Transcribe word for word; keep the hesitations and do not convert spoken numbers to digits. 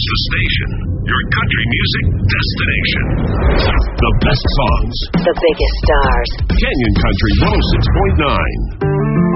the station. Your country music destination. The best songs. The biggest stars. Canyon Country one oh six point nine.